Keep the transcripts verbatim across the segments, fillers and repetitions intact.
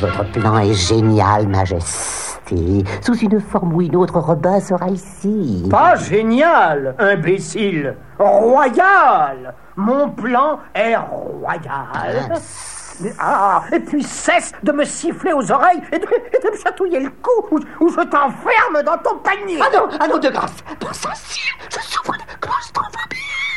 Votre plan est génial, Majesté. Sous une forme ou une autre, Robin sera ici. Pas génial, imbécile. Royal. Mon plan est royal. Ah, Ah, et puis cesse de me siffler aux oreilles et de, et de me chatouiller le cou ou, ou je t'enferme dans ton panier. Ah non, ah non, de grâce. Pas sensible, je souffre de claustrophobie.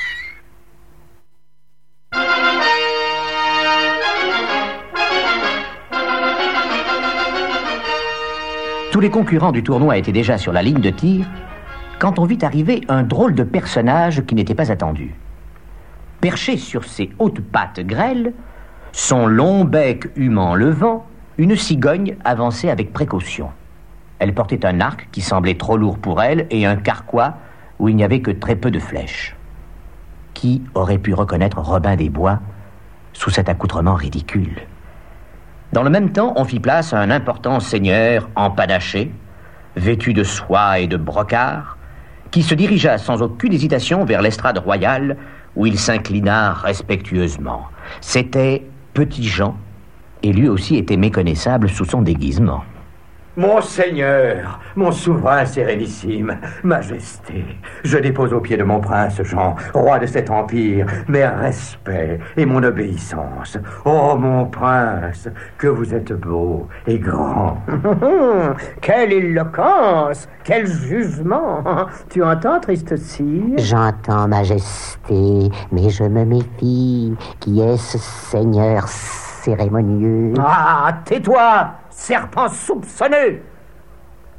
Tous les concurrents du tournoi étaient déjà sur la ligne de tir quand on vit arriver un drôle de personnage qui n'était pas attendu. Perché sur ses hautes pattes grêles, son long bec humant le vent, une cigogne avançait avec précaution. Elle portait un arc qui semblait trop lourd pour elle et un carquois où il n'y avait que très peu de flèches. Qui aurait pu reconnaître Robin des Bois sous cet accoutrement ridicule? Dans le même temps, on fit place à un important seigneur empanaché, vêtu de soie et de brocart, qui se dirigea sans aucune hésitation vers l'estrade royale où il s'inclina respectueusement. C'était Petit Jean, et lui aussi était méconnaissable sous son déguisement. Mon seigneur, mon souverain sérénissime, majesté, je dépose aux pieds de mon prince Jean, roi de cet empire, mes respects et mon obéissance. Oh, mon prince, que vous êtes beau et grand. Quelle éloquence, quel jugement. Tu entends, triste sire? J'entends, Majesté, mais je me méfie. Qui est ce seigneur cérémonieux? Ah, tais-toi, serpent soupçonneux.